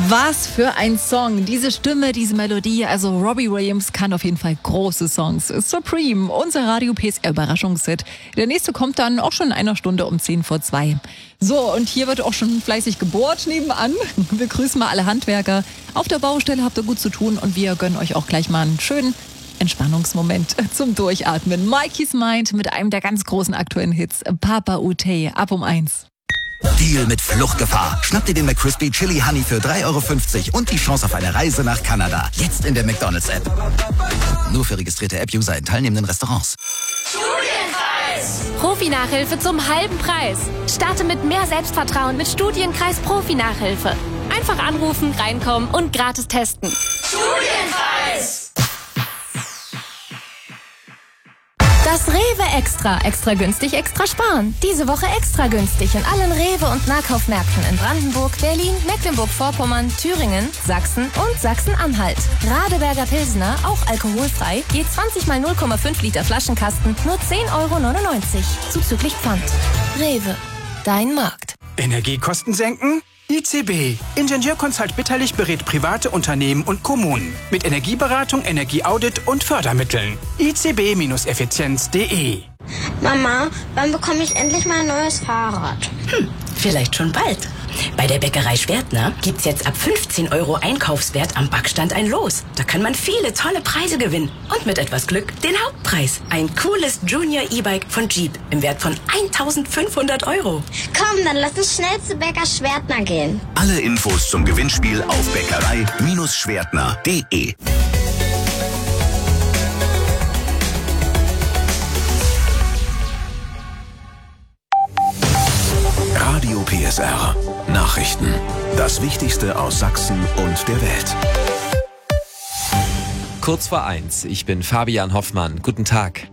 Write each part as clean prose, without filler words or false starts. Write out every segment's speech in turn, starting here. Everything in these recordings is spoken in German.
Was für ein Song. Diese Stimme, diese Melodie. Also Robbie Williams kann auf jeden Fall große Songs. Supreme, unser Radio PSR Überraschungshit. Der nächste kommt dann auch schon in einer Stunde um 1:10 So, und hier wird auch schon fleißig gebohrt nebenan. Wir grüßen mal alle Handwerker. Auf der Baustelle habt ihr gut zu tun und wir gönnen euch auch gleich mal einen schönen Entspannungsmoment zum Durchatmen. Mikey's Mind mit einem der ganz großen aktuellen Hits. Papa Utey, ab um 1. Deal mit Fluchtgefahr. Schnapp dir den McCrispy Chili Honey für 3,50 € und die Chance auf eine Reise nach Kanada. Jetzt in der McDonald's-App. Nur für registrierte App-User in teilnehmenden Restaurants. Studienkreis! Profi-Nachhilfe zum halben Preis. Starte mit mehr Selbstvertrauen mit Studienkreis Profi-Nachhilfe. Einfach anrufen, reinkommen und gratis testen. Studienkreis! Das Rewe Extra. Extra günstig, extra sparen. Diese Woche extra günstig in allen Rewe- und Nahkaufmärkten in Brandenburg, Berlin, Mecklenburg-Vorpommern, Thüringen, Sachsen und Sachsen-Anhalt. Radeberger Pilsner, auch alkoholfrei, je 20 mal 0,5 Liter Flaschenkasten, nur 10,99 €. Zuzüglich Pfand. Rewe. Dein Markt. Energiekosten senken? ICB. Ingenieurconsult Bitterlich berät private Unternehmen und Kommunen mit Energieberatung, Energieaudit und Fördermitteln. icb-effizienz.de. Mama, wann bekomme ich endlich mal ein neues Fahrrad? Vielleicht schon bald. Bei der Bäckerei Schwertner gibt's jetzt ab 15 € Einkaufswert am Backstand ein Los. Da kann man viele tolle Preise gewinnen. Und mit etwas Glück den Hauptpreis. Ein cooles Junior E-Bike von Jeep im Wert von 1.500 €. Komm, dann lass uns schnell zu Bäcker Schwertner gehen. Alle Infos zum Gewinnspiel auf bäckerei-schwertner.de. Radio PSR. Nachrichten. Das Wichtigste aus Sachsen und der Welt. Kurz vor 1. Ich bin Fabian Hoffmann. Guten Tag.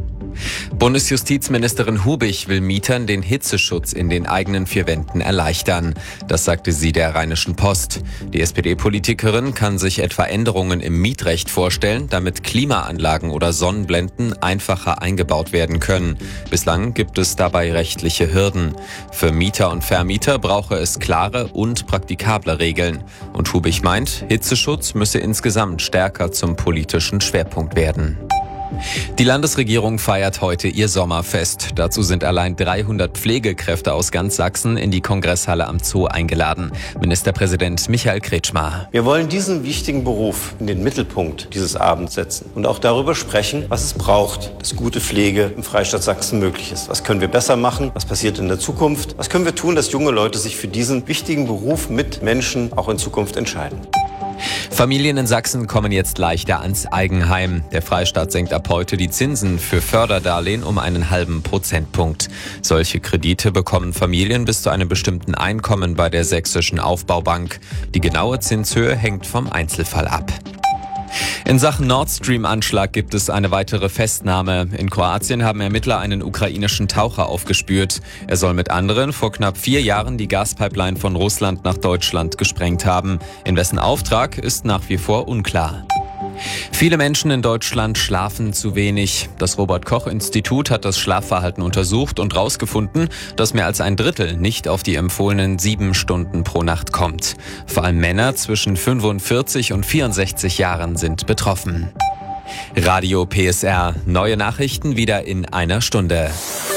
Bundesjustizministerin Hubich will Mietern den Hitzeschutz in den eigenen vier Wänden erleichtern. Das sagte sie der Rheinischen Post. Die SPD-Politikerin kann sich etwa Änderungen im Mietrecht vorstellen, damit Klimaanlagen oder Sonnenblenden einfacher eingebaut werden können. Bislang gibt es dabei rechtliche Hürden. Für Mieter und Vermieter brauche es klare und praktikable Regeln. Und Hubich meint, Hitzeschutz müsse insgesamt stärker zum politischen Schwerpunkt werden. Die Landesregierung feiert heute ihr Sommerfest. Dazu sind allein 300 Pflegekräfte aus ganz Sachsen in die Kongresshalle am Zoo eingeladen. Ministerpräsident Michael Kretschmer. Wir wollen diesen wichtigen Beruf in den Mittelpunkt dieses Abends setzen und auch darüber sprechen, was es braucht, dass gute Pflege im Freistaat Sachsen möglich ist. Was können wir besser machen? Was passiert in der Zukunft? Was können wir tun, dass junge Leute sich für diesen wichtigen Beruf mit Menschen auch in Zukunft entscheiden? Familien in Sachsen kommen jetzt leichter ans Eigenheim. Der Freistaat senkt ab heute die Zinsen für Förderdarlehen um einen halben Prozentpunkt. Solche Kredite bekommen Familien bis zu einem bestimmten Einkommen bei der Sächsischen Aufbaubank. Die genaue Zinshöhe hängt vom Einzelfall ab. In Sachen Nord Stream-Anschlag gibt es eine weitere Festnahme. In Kroatien haben Ermittler einen ukrainischen Taucher aufgespürt. Er soll mit anderen vor knapp 4 Jahren die Gaspipeline von Russland nach Deutschland gesprengt haben. In wessen Auftrag ist nach wie vor unklar. Viele Menschen in Deutschland schlafen zu wenig. Das Robert-Koch-Institut hat das Schlafverhalten untersucht und herausgefunden, dass mehr als ein Drittel nicht auf die empfohlenen 7 Stunden pro Nacht kommt. Vor allem Männer zwischen 45 und 64 Jahren sind betroffen. Radio PSR. Neue Nachrichten wieder in einer Stunde.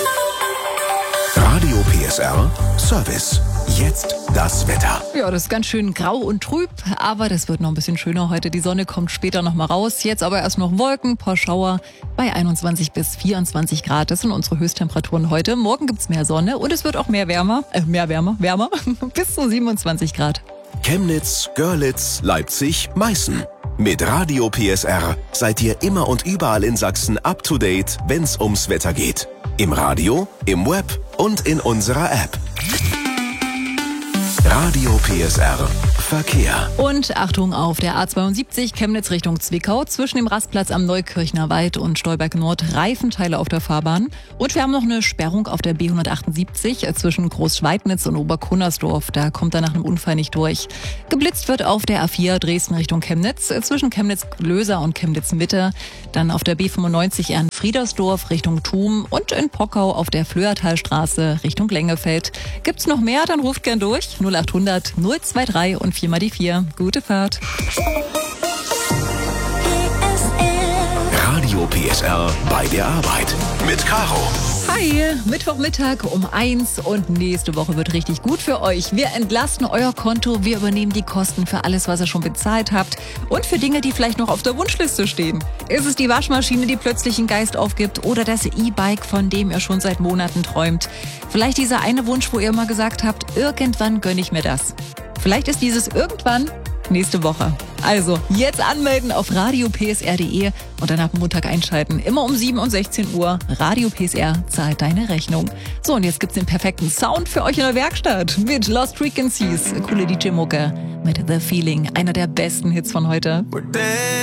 Radio PSR Service. Jetzt das Wetter. Ja, das ist ganz schön grau und trüb, aber das wird noch ein bisschen schöner heute. Die Sonne kommt später noch mal raus. Jetzt aber erst noch Wolken, ein paar Schauer bei 21 bis 24 Grad. Das sind unsere Höchsttemperaturen heute. Morgen gibt's mehr Sonne und es wird auch wärmer. Bis zu 27 Grad. Chemnitz, Görlitz, Leipzig, Meißen. Mit Radio PSR seid ihr immer und überall in Sachsen up to date, wenn's ums Wetter geht. Im Radio, im Web und in unserer App. Radio PSR Verkehr. Und Achtung auf der A72 Chemnitz Richtung Zwickau zwischen dem Rastplatz am Neukirchner Wald und Stolberg Nord Reifenteile auf der Fahrbahn. Und wir haben noch eine Sperrung auf der B178 zwischen Großschweidnitz und Oberkunnersdorf. Da kommt er nach einem Unfall nicht durch. Geblitzt wird auf der A4 Dresden Richtung Chemnitz zwischen Chemnitz-Löser und Chemnitz-Mitte. Dann auf der B95 Ehrenfried Friedersdorf Richtung Thum und in Pockau auf der Flöertalstraße Richtung Lengefeld. Gibt's noch mehr, dann ruft gern durch 0800 023 und 4 mal die 4. Gute Fahrt. Radio PSR bei der Arbeit mit Caro. Hi, Mittwochmittag um 1 und nächste Woche wird richtig gut für euch. Wir entlasten euer Konto, wir übernehmen die Kosten für alles, was ihr schon bezahlt habt und für Dinge, die vielleicht noch auf der Wunschliste stehen. Ist es die Waschmaschine, die plötzlich einen Geist aufgibt oder das E-Bike, von dem ihr schon seit Monaten träumt? Vielleicht dieser eine Wunsch, wo ihr immer gesagt habt, irgendwann gönne ich mir das. Vielleicht ist dieses irgendwann nächste Woche. Also, jetzt anmelden auf radiopsr.de und dann ab Montag einschalten. Immer um 7 und 16 Uhr. Radio PSR zahlt deine Rechnung. So, und jetzt gibt's den perfekten Sound für euch in der Werkstatt mit Lost Frequencies. Coole DJ-Mucke mit The Feeling. Einer der besten Hits von heute.